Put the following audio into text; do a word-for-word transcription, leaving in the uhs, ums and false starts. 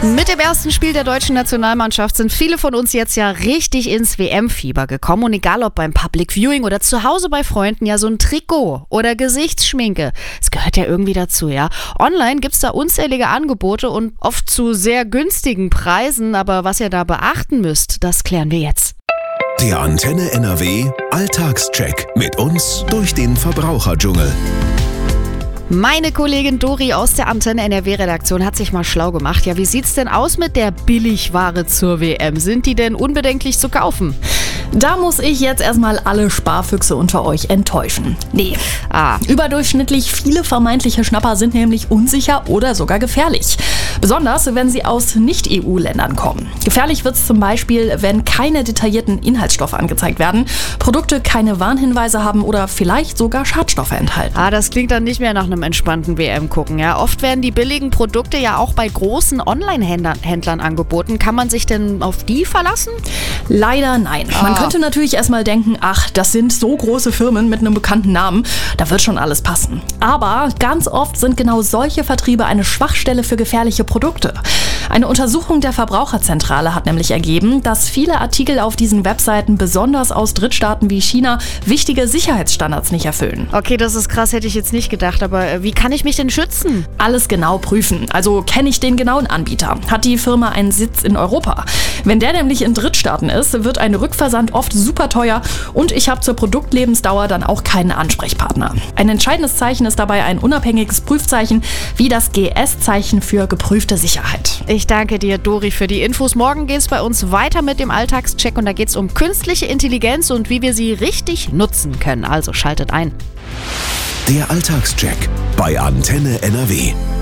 Mit dem ersten Spiel der deutschen Nationalmannschaft sind viele von uns jetzt ja richtig ins W M-Fieber gekommen. Und egal ob beim Public Viewing oder zu Hause bei Freunden, ja so ein Trikot oder Gesichtsschminke, es gehört ja irgendwie dazu, ja. Online gibt's da unzählige Angebote und oft zu sehr günstigen Preisen. Aber was ihr da beachten müsst, das klären wir jetzt. Der Antenne N R W Alltagscheck mit uns durch den Verbraucherdschungel. Meine Kollegin Dori aus der Antenne N R W-Redaktion hat sich mal schlau gemacht. Ja, wie sieht's denn aus mit der Billigware zur W M? Sind die denn unbedenklich zu kaufen? Da muss ich jetzt erstmal alle Sparfüchse unter euch enttäuschen. Nee, Ah, überdurchschnittlich viele vermeintliche Schnapper sind nämlich unsicher oder sogar gefährlich. Besonders, wenn sie aus Nicht-E U-Ländern kommen. Gefährlich wird's zum Beispiel, wenn keine detaillierten Inhaltsstoffe angezeigt werden, Produkte keine Warnhinweise haben oder vielleicht sogar Schadstoffe enthalten. ah, das klingt dann nicht mehr nach einem entspannten W M-Gucken. Ja, oft werden die billigen Produkte ja auch bei großen Online-Händlern Händlern angeboten. Kann man sich denn auf die verlassen? Leider nein. Man Ah. könnte natürlich erstmal denken, ach, das sind so große Firmen mit einem bekannten Namen, da wird schon alles passen. Aber ganz oft sind genau solche Vertriebe eine Schwachstelle für gefährliche Produkte. Eine Untersuchung der Verbraucherzentrale hat nämlich ergeben, dass viele Artikel auf diesen Webseiten besonders aus Drittstaaten wie China wichtige Sicherheitsstandards nicht erfüllen. Okay, das ist krass, hätte ich jetzt nicht gedacht. Aber äh, wie kann ich mich denn schützen? Alles genau prüfen. Also kenne ich den genauen Anbieter? Hat die Firma einen Sitz in Europa? Wenn der nämlich in Drittstaaten ist, wird ein Rückversand oft super teuer und ich habe zur Produktlebensdauer dann auch keinen Ansprechpartner. Ein entscheidendes Zeichen ist dabei ein unabhängiges Prüfzeichen wie das G S-Zeichen für geprüfte Sicherheit. Ich danke dir, Dori, für die Infos. Morgen geht's bei uns weiter mit dem Alltagscheck und da geht's um künstliche Intelligenz und wie wir sie richtig nutzen können. Also schaltet ein. Der Alltagscheck bei Antenne N R W.